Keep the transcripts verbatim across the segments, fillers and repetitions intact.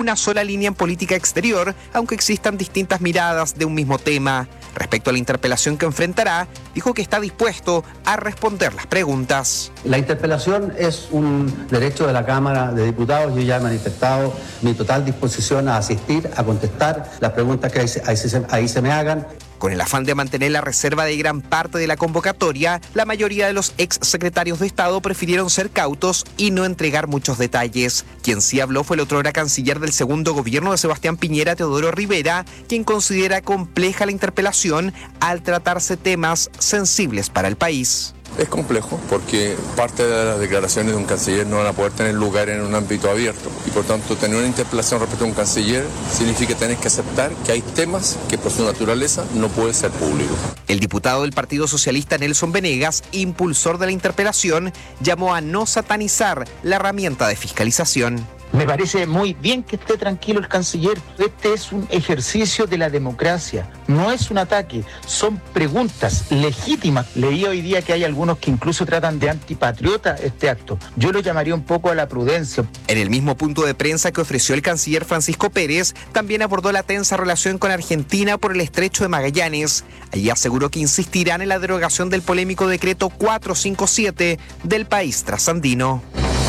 una sola línea en política exterior, aunque existan distintas miradas de un mismo tema. Respecto a la interpelación que enfrentará, dijo que está dispuesto a responder las preguntas. La interpelación es un derecho de la Cámara de Diputados. Yo ya he manifestado mi total disposición a asistir, a contestar las preguntas que ahí se, ahí se, ahí se me hagan. Con el afán de mantener la reserva de gran parte de la convocatoria, la mayoría de los ex secretarios de Estado prefirieron ser cautos y no entregar muchos detalles. Quien sí habló fue el otrora canciller del segundo gobierno de Sebastián Piñera, Teodoro Rivera, quien considera compleja la interpelación al tratarse temas sensibles para el país. Es complejo porque parte de las declaraciones de un canciller no van a poder tener lugar en un ámbito abierto y por tanto tener una interpelación respecto a un canciller significa tener que aceptar que hay temas que por su naturaleza no pueden ser públicos. El diputado del Partido Socialista Nelson Venegas, impulsor de la interpelación, llamó a no satanizar la herramienta de fiscalización. Me parece muy bien que esté tranquilo el canciller. Este es un ejercicio de la democracia, no es un ataque, son preguntas legítimas. Leí hoy día que hay algunos que incluso tratan de antipatriota este acto. Yo lo llamaría un poco a la prudencia. En el mismo punto de prensa que ofreció el canciller Francisco Pérez, también abordó la tensa relación con Argentina por el estrecho de Magallanes. Allí aseguró que insistirán en la derogación del polémico decreto cuatrocientos cincuenta y siete del país trasandino.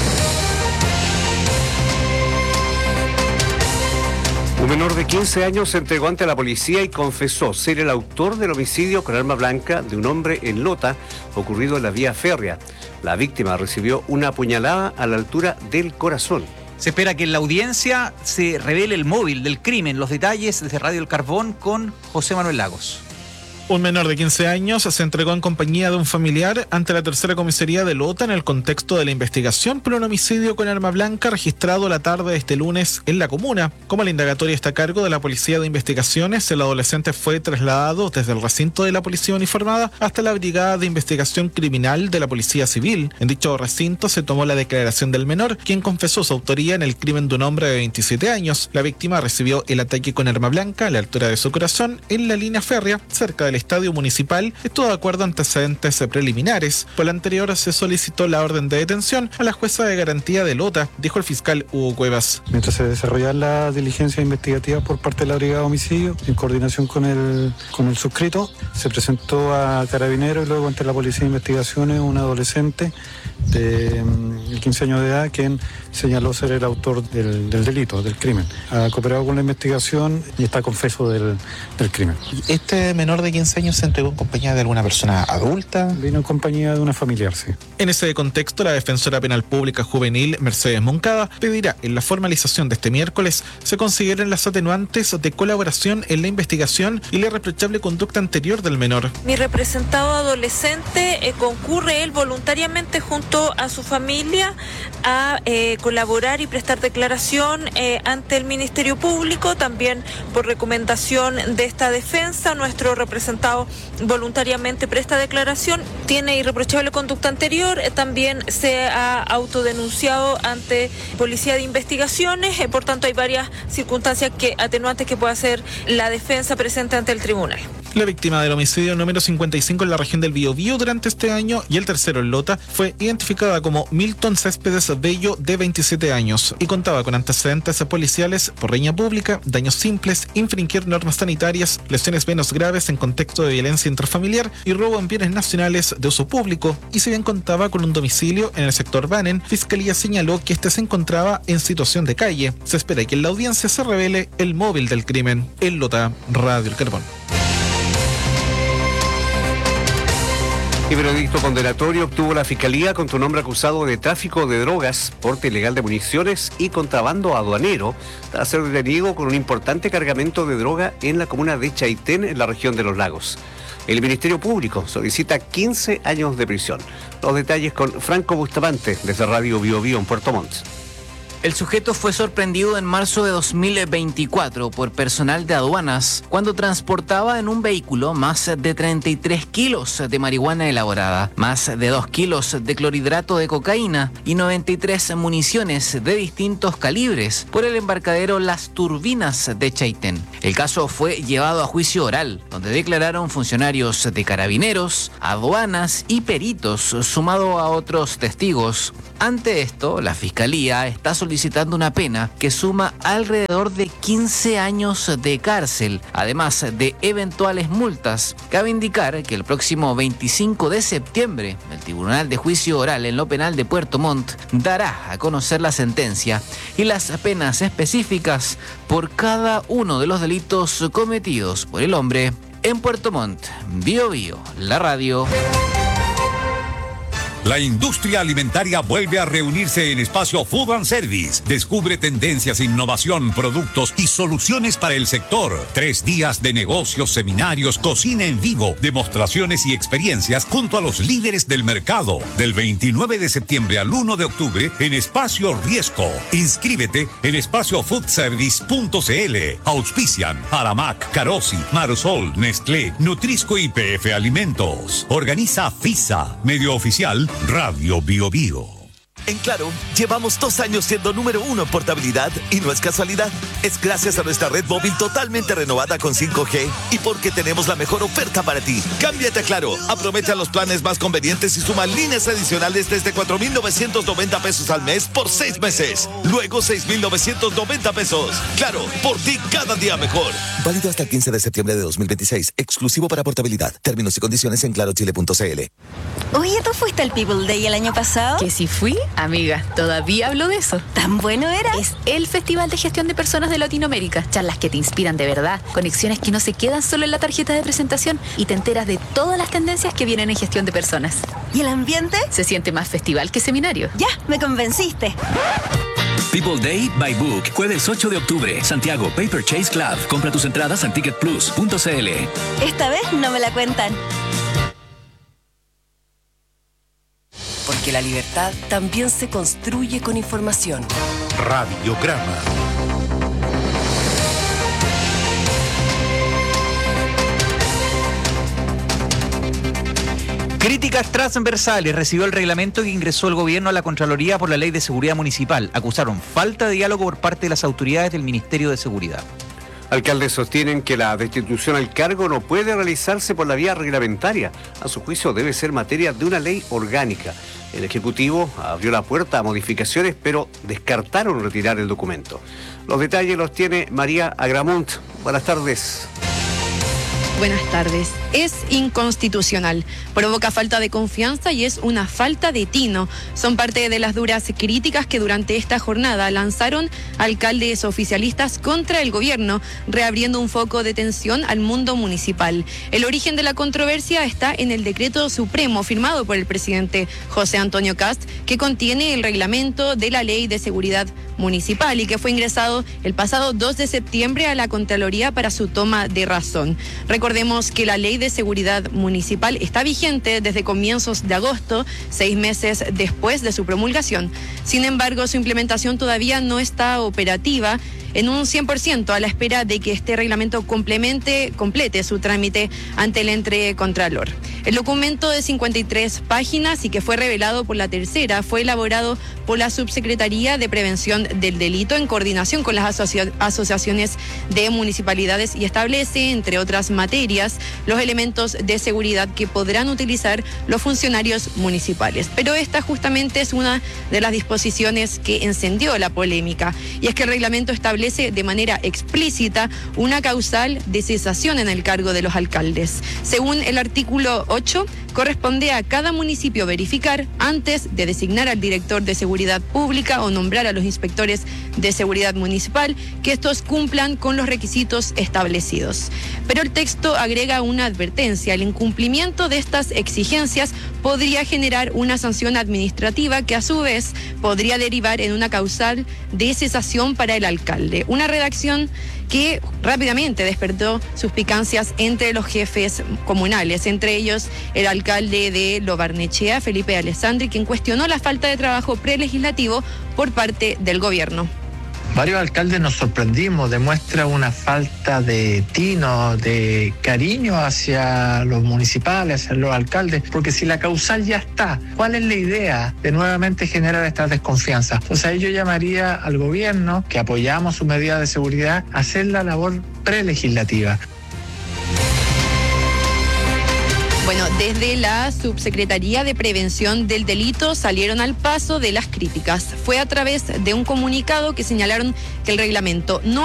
Un menor de quince años se entregó ante la policía y confesó ser el autor del homicidio con arma blanca de un hombre en Lota, ocurrido en la vía férrea. La víctima recibió una puñalada a la altura del corazón. Se espera que en la audiencia se revele el móvil del crimen. Los detalles desde Radio El Carbón con José Manuel Lagos. Un menor de quince años se entregó en compañía de un familiar ante la tercera comisaría de Lota en el contexto de la investigación por un homicidio con arma blanca registrado la tarde de este lunes en la comuna. Como la indagatoria está a cargo de la Policía de Investigaciones, el adolescente fue trasladado desde el recinto de la Policía Uniformada hasta la Brigada de Investigación Criminal de la Policía Civil. En dicho recinto se tomó la declaración del menor, quien confesó su autoría en el crimen de un hombre de veintisiete años. La víctima recibió el ataque con arma blanca a la altura de su corazón en la línea férrea cerca del estadio municipal, esto de acuerdo a antecedentes preliminares. Por lo anterior se solicitó la orden de detención a la jueza de garantía de Lota, dijo el fiscal Hugo Cuevas. Mientras se desarrolla la diligencia investigativa por parte de la Brigada de Homicidio, en coordinación con el, con el suscrito, se presentó a Carabineros y luego ante la Policía de Investigaciones un adolescente de quince años de edad, quien señaló ser el autor del, del delito, del crimen. Ha cooperado con la investigación y está confeso del, del crimen. ¿Este menor de quince años se entregó en compañía de alguna persona adulta? Vino en compañía de una familiar, sí. En ese contexto, la defensora penal pública juvenil Mercedes Moncada pedirá en la formalización de este miércoles se consideren las atenuantes de colaboración en la investigación y la irreprochable conducta anterior del menor. Mi representado adolescente eh, concurre él voluntariamente junto a su familia a eh, colaborar y prestar declaración eh, ante el Ministerio Público. También por recomendación de esta defensa, nuestro representado voluntariamente presta declaración, tiene irreprochable conducta anterior, eh, también se ha autodenunciado ante Policía de Investigaciones, eh, por tanto hay varias circunstancias que atenuantes que puede hacer la defensa presente ante el tribunal. La víctima del homicidio número cincuenta y cinco en la región del Biobío durante este año y el tercero en Lota fue identificada como Milton Céspedes Bello, de veintisiete años, y contaba con antecedentes policiales por riña pública, daños simples, infringir normas sanitarias, lesiones menos graves en contexto de violencia intrafamiliar y robo en bienes nacionales de uso público. Y si bien contaba con un domicilio en el sector Banen, Fiscalía señaló que este se encontraba en situación de calle. Se espera que en la audiencia se revele el móvil del crimen. En Lota, Radio El Carbón. Y veredicto condenatorio obtuvo la Fiscalía contra un hombre acusado de tráfico de drogas, porte ilegal de municiones y contrabando aduanero, tras ser detenido con un importante cargamento de droga en la comuna de Chaitén, en la región de Los Lagos. El Ministerio Público solicita quince años de prisión. Los detalles con Franco Bustamante, desde Radio Bio Bio en Puerto Montt. El sujeto fue sorprendido en marzo de dos mil veinticuatro por personal de aduanas cuando transportaba en un vehículo más de treinta y tres kilos de marihuana elaborada, más de dos kilos de clorhidrato de cocaína y noventa y tres municiones de distintos calibres por el embarcadero Las Turbinas de Chaitén. El caso fue llevado a juicio oral, donde declararon funcionarios de Carabineros, aduanas y peritos, sumado a otros testigos. Ante esto, la Fiscalía está solicitando solicitando una pena que suma alrededor de quince años de cárcel, además de eventuales multas. Cabe indicar que el próximo veinticinco de septiembre, el Tribunal de Juicio Oral en lo Penal de Puerto Montt dará a conocer la sentencia y las penas específicas por cada uno de los delitos cometidos por el hombre. En Puerto Montt, Bio Bio, la radio. La industria alimentaria vuelve a reunirse en Espacio Food and Service. Descubre tendencias, innovación, productos y soluciones para el sector. Tres días de negocios, seminarios, cocina en vivo, demostraciones y experiencias junto a los líderes del mercado. Del veintinueve de septiembre al uno de octubre en Espacio Riesco. Inscríbete en espacio food service punto c l. Auspician Aramac, Carosi, Marsol, Nestlé, Nutrisco y P F Alimentos. Organiza FISA, medio oficial Radio Bio Bio. En Claro, llevamos dos años siendo número uno en portabilidad y no es casualidad. Es gracias a nuestra red móvil totalmente renovada con cinco G y porque tenemos la mejor oferta para ti. Cámbiate a Claro, aprovecha los planes más convenientes y suma líneas adicionales desde cuatro mil novecientos noventa pesos al mes por seis meses. Luego seis mil novecientos noventa pesos. Claro, por ti cada día mejor. Válido hasta el quince de septiembre de dos mil veintiséis. Exclusivo para portabilidad. Términos y condiciones en claro chile punto c l. Oye, ¿tú fuiste al People Day el año pasado? ¿Que sí fui? Amiga, todavía hablo de eso. ¿Tan bueno era? Es el Festival de Gestión de Personas de Latinoamérica. Charlas que te inspiran de verdad, conexiones que no se quedan solo en la tarjeta de presentación y te enteras de todas las tendencias que vienen en gestión de personas. ¿Y el ambiente? Se siente más festival que seminario. Ya, me convenciste. People Day by Book, jueves ocho de octubre, Santiago Paper Chase Club. Compra tus entradas en ticket plus punto c l. Esta vez no me la cuentan. Porque la libertad también se construye con información. Radiograma. Críticas transversales recibió el reglamento que ingresó el gobierno a la Contraloría por la Ley de Seguridad Municipal. Acusaron falta de diálogo por parte de las autoridades del Ministerio de Seguridad. Alcaldes sostienen que la destitución al cargo no puede realizarse por la vía reglamentaria. A su juicio debe ser materia de una ley orgánica. El Ejecutivo abrió la puerta a modificaciones, pero descartaron retirar el documento. Los detalles los tiene María Agramunt. Buenas tardes. Buenas tardes. Es inconstitucional, provoca falta de confianza y es una falta de tino. Son parte de las duras críticas que durante esta jornada lanzaron alcaldes oficialistas contra el gobierno, reabriendo un foco de tensión al mundo municipal. El origen de la controversia está en el decreto supremo firmado por el presidente José Antonio Kast, que contiene el reglamento de la Ley de Seguridad Municipal y que fue ingresado el pasado dos de septiembre a la Contraloría para su toma de razón. Recordemos que la Ley de Seguridad Municipal está vigente desde comienzos de agosto, seis meses después de su promulgación. Sin embargo, su implementación todavía no está operativa en un cien por ciento a la espera de que este reglamento complemente, complete su trámite ante el ente contralor. El documento de cincuenta y tres páginas y que fue revelado por la tercera fue elaborado por la Subsecretaría de Prevención del Delito en coordinación con las asocia- asociaciones de municipalidades y establece, entre otras materias, los elementos de seguridad que podrán utilizar los funcionarios municipales. Pero esta justamente es una de las disposiciones que encendió la polémica, y es que el reglamento establece de manera explícita una causal de cesación en el cargo de los alcaldes. Según el artículo ocho, corresponde a cada municipio verificar, antes de designar al director de seguridad pública o nombrar a los inspectores de seguridad municipal, que estos cumplan con los requisitos establecidos. Pero el texto agrega una advertencia: el incumplimiento de estas exigencias podría generar una sanción administrativa que a su vez podría derivar en una causal de cesación para el alcalde. Una redacción que rápidamente despertó suspicacias entre los jefes comunales, entre ellos el alcalde de Lo Barnechea, Felipe Alessandri, quien cuestionó la falta de trabajo prelegislativo por parte del gobierno. Varios alcaldes nos sorprendimos, demuestra una falta de tino, de cariño hacia los municipales, hacia los alcaldes, porque si la causal ya está, ¿cuál es la idea de nuevamente generar esta desconfianza? Entonces ahí yo llamaría al gobierno, que apoyamos su medida de seguridad, a hacer la labor prelegislativa. Bueno, desde la Subsecretaría de Prevención del Delito salieron al paso de las críticas. Fue a través de un comunicado que señalaron que el reglamento no